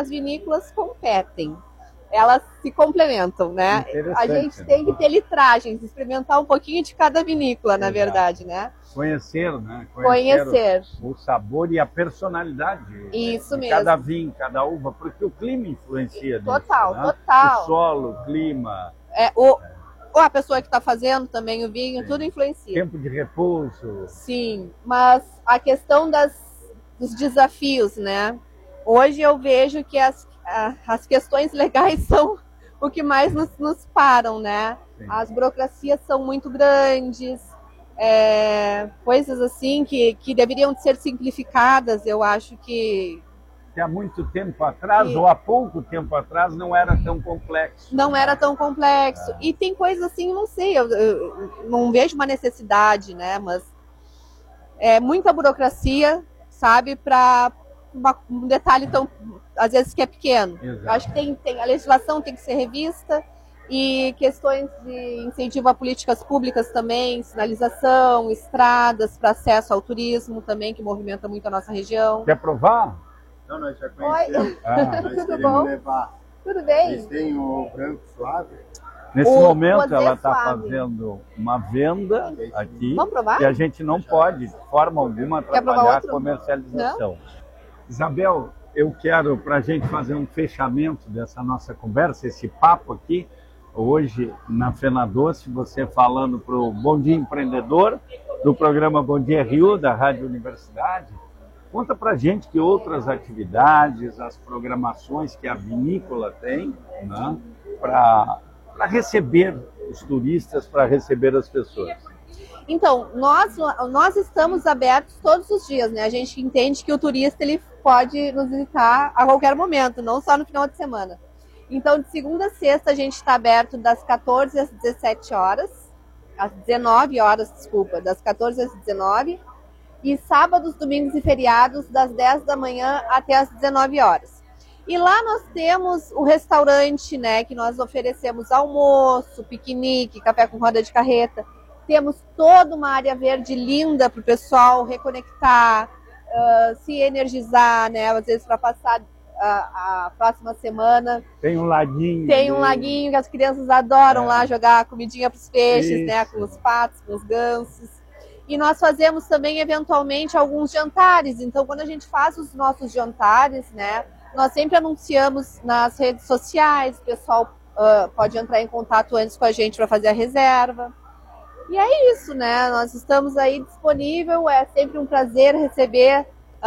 as vinícolas competem. Elas se complementam, né? A gente tem que ter litragens, experimentar um pouquinho de cada vinícola, na verdade, né? Conhecer, né? Conhecer. O sabor e a personalidade Isso de mesmo. cada vinho, cada uva, porque o clima influencia nisso, Total, né? total. O solo, o clima. Ou a pessoa que está fazendo também o vinho, sim, tudo influencia. Tempo de repouso. Sim, mas a questão dos desafios, né? Hoje eu vejo que as questões legais são o que mais nos param, né? Sim. As burocracias são muito grandes, coisas assim que deveriam ser simplificadas, eu acho que há muito tempo atrás, ou há pouco tempo atrás, não era tão complexo. Não era tão complexo. E tem coisas assim, não sei, eu não vejo uma necessidade, né? Mas é muita burocracia, sabe, para um detalhe tão, às vezes, que é pequeno. Exato. Eu acho que a legislação tem que ser revista e questões de incentivo a políticas públicas também, sinalização, estradas para acesso ao turismo também, que movimenta muito a nossa região. Quer provar? Não, nós já conhecemos. Nós tudo bom? Levar. Tudo bem? Eles têm o branco suave. Nesse momento ela está fazendo uma venda aqui. Vamos provar? E a gente não pode, de forma alguma, atrapalhar a comercialização. Não? Isabel, eu quero, para a gente fazer um fechamento dessa nossa conversa, esse papo aqui, hoje na Fenadoce, você falando para o Bom Dia Empreendedor, do programa Bom Dia Rio, da Rádio Universidade. Conta para a gente que outras atividades, as programações que a vinícola tem, né, para receber os turistas, para receber as pessoas. Então, nós estamos abertos todos os dias, né? A gente entende que o turista ele pode nos visitar a qualquer momento, não só no final de semana. Então, de segunda a sexta, a gente está aberto das 14 às 17 horas, às 19 horas, desculpa, das 14 às 19, e sábados, domingos e feriados, das 10 da manhã até as 19 horas. E lá nós temos o restaurante, né, que nós oferecemos almoço, piquenique, café com roda de carreta. Temos toda uma área verde linda para o pessoal reconectar, se energizar, né, às vezes para passar a próxima semana. Tem um laguinho. Tem um laguinho que as crianças adoram lá jogar comidinha para os peixes, né, com os patos, com os gansos. E nós fazemos também, eventualmente, alguns jantares. Então, quando a gente faz os nossos jantares, né, nós sempre anunciamos nas redes sociais, o pessoal pode entrar em contato antes com a gente para fazer a reserva. E é isso, né? Nós estamos aí disponível, é sempre um prazer receber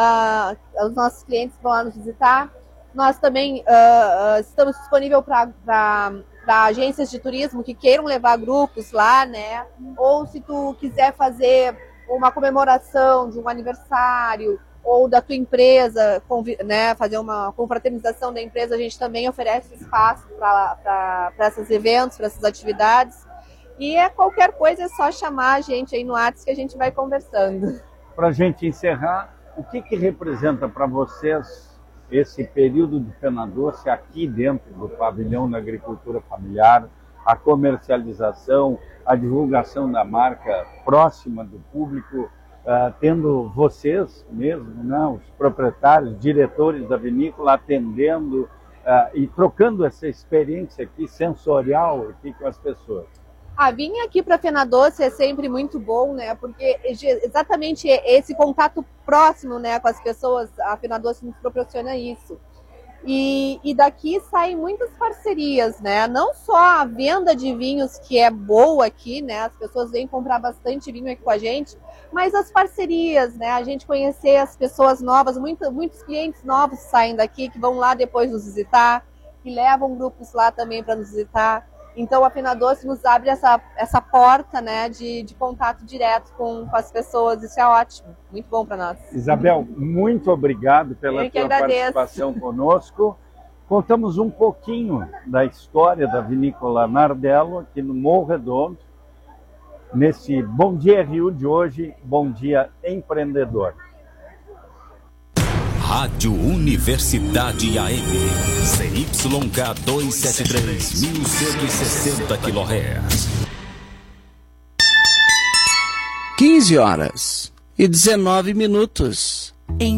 os nossos clientes que vão lá nos visitar. Nós também estamos disponíveis para agências de turismo que queiram levar grupos lá, né? Ou se tu quiser fazer uma comemoração de um aniversário ou da tua empresa, né? Fazer uma confraternização da empresa, a gente também oferece espaço para esses eventos, para essas atividades. E qualquer coisa é só chamar a gente aí no WhatsApp que a gente vai conversando. Para a gente encerrar, o que representa para vocês esse período de Fenadoce aqui dentro do pavilhão da agricultura familiar, a comercialização, a divulgação da marca próxima do público, tendo vocês mesmo, né, os proprietários, diretores da vinícola, atendendo e trocando essa experiência aqui sensorial aqui com as pessoas? Vir aqui para Fenadoce é sempre muito bom, né? Porque exatamente esse contato próximo, né, com as pessoas, a Fenadoce nos proporciona isso. E daqui saem muitas parcerias, né? Não só a venda de vinhos, que é boa aqui, né? As pessoas vêm comprar bastante vinho aqui com a gente, mas as parcerias, né? A gente conhecer as pessoas novas, muitos clientes novos saem daqui, que vão lá depois nos visitar, que levam grupos lá também para nos visitar. Então, a Fenadoce nos abre essa porta, né, de contato direto com as pessoas. Isso é ótimo, muito bom para nós. Isabel, muito obrigado pela tua participação conosco. Contamos um pouquinho da história da vinícola Nardello aqui no Morro Redondo, nesse Bom Dia Rio de hoje, Bom Dia Empreendedor. Rádio Universidade AM, CYK 273, 1160 kHz. 15 horas e 19 minutos.